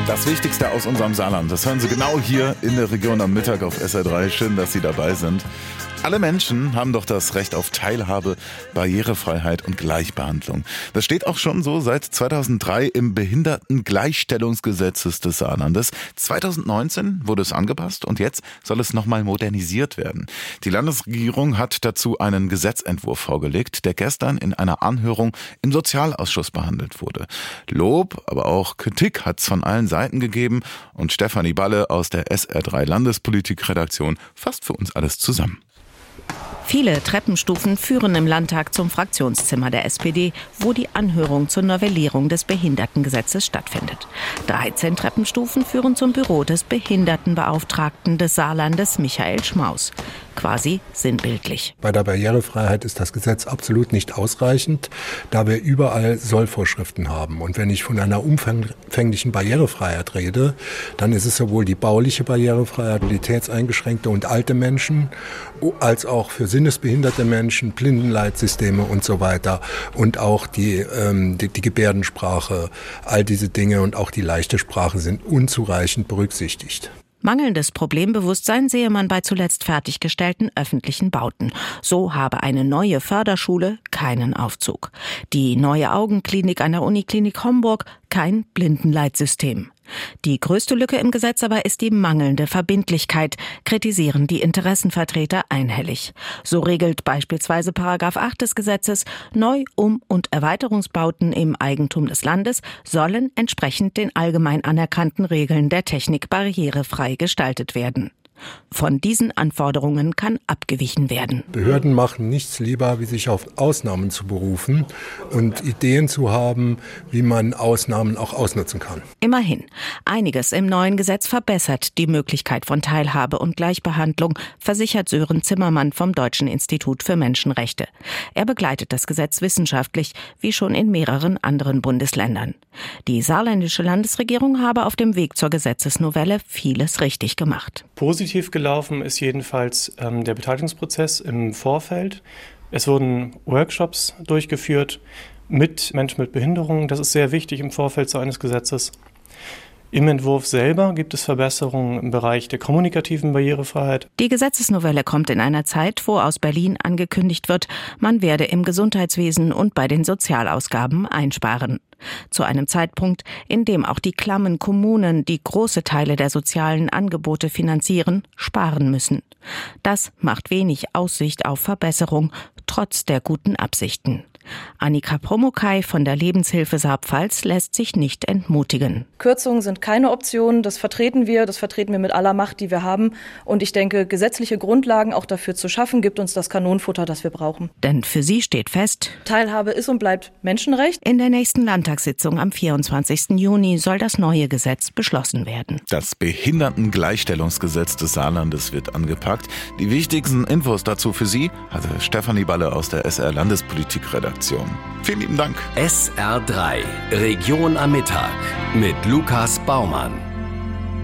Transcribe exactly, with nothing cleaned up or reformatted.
Das Wichtigste aus unserem Saarland, das hören Sie genau hier in der Region am Mittag auf S R drei. Schön, dass Sie dabei sind. Alle Menschen haben doch das Recht auf Teilhabe, Barrierefreiheit und Gleichbehandlung. Das steht auch schon so seit zweitausenddrei im Behindertengleichstellungsgesetz des Saarlandes. zweitausendneunzehn wurde es angepasst und jetzt soll es nochmal modernisiert werden. Die Landesregierung hat dazu einen Gesetzentwurf vorgelegt, der gestern in einer Anhörung im Sozialausschuss behandelt wurde. Lob, aber auch Kritik hat es von allen Seiten gegeben und Stefanie Balle aus der S R drei Landespolitikredaktion fasst für uns alles zusammen. Viele Treppenstufen führen im Landtag zum Fraktionszimmer der S P D, wo die Anhörung zur Novellierung des Behindertengesetzes stattfindet. dreizehn Treppenstufen führen zum Büro des Behindertenbeauftragten des Saarlandes, Michael Schmaus. Quasi sinnbildlich. Bei der Barrierefreiheit ist das Gesetz absolut nicht ausreichend, da wir überall Sollvorschriften haben. Und wenn ich von einer umfänglichen Barrierefreiheit rede, dann ist es sowohl die bauliche Barrierefreiheit, mobilitätseingeschränkte und alte Menschen, als auch für sinnesbehinderte Menschen, Blindenleitsysteme und so weiter. Und auch die, ähm, die, die Gebärdensprache, all diese Dinge und auch die leichte Sprache sind unzureichend berücksichtigt. Mangelndes Problembewusstsein sehe man bei zuletzt fertiggestellten öffentlichen Bauten. So habe eine neue Förderschule keinen Aufzug. Die neue Augenklinik an der Uniklinik Homburg kein Blindenleitsystem. Die größte Lücke im Gesetz aber ist die mangelnde Verbindlichkeit, kritisieren die Interessenvertreter einhellig. So regelt beispielsweise Paragraph acht des Gesetzes, Neu-, Um- und Erweiterungsbauten im Eigentum des Landes sollen entsprechend den allgemein anerkannten Regeln der Technik barrierefrei gestaltet werden. Von diesen Anforderungen kann abgewichen werden. Behörden machen nichts lieber, wie sich auf Ausnahmen zu berufen und Ideen zu haben, wie man Ausnahmen auch ausnutzen kann. Immerhin, einiges im neuen Gesetz verbessert die Möglichkeit von Teilhabe und Gleichbehandlung, versichert Sören Zimmermann vom Deutschen Institut für Menschenrechte. Er begleitet das Gesetz wissenschaftlich, wie schon in mehreren anderen Bundesländern. Die saarländische Landesregierung habe auf dem Weg zur Gesetzesnovelle vieles richtig gemacht. Positiv gelaufen ist jedenfalls ähm, der Beteiligungsprozess im Vorfeld. Es wurden Workshops durchgeführt mit Menschen mit Behinderungen. Das ist sehr wichtig im Vorfeld so eines Gesetzes. Im Entwurf selber gibt es Verbesserungen im Bereich der kommunikativen Barrierefreiheit. Die Gesetzesnovelle kommt in einer Zeit, wo aus Berlin angekündigt wird, man werde im Gesundheitswesen und bei den Sozialausgaben einsparen. Zu einem Zeitpunkt, in dem auch die klammen Kommunen, die große Teile der sozialen Angebote finanzieren, sparen müssen. Das macht wenig Aussicht auf Verbesserung, trotz der guten Absichten. Annika Promokai von der Lebenshilfe Saar-Pfalz lässt sich nicht entmutigen. Kürzungen sind keine Option, das vertreten wir, das vertreten wir mit aller Macht, die wir haben. Und ich denke, gesetzliche Grundlagen auch dafür zu schaffen, gibt uns das Kanonenfutter, das wir brauchen. Denn für sie steht fest, Teilhabe ist und bleibt Menschenrecht. In der nächsten Landtagssitzung am vierundzwanzigsten Juni soll das neue Gesetz beschlossen werden. Das Behindertengleichstellungsgesetz des Saarlandes wird angepackt. Die wichtigsten Infos dazu für Sie hatte Stefanie Balle aus der S R Landespolitikredaktion. Vielen lieben Dank. S R drei, Region am Mittag mit Lukas Baumann.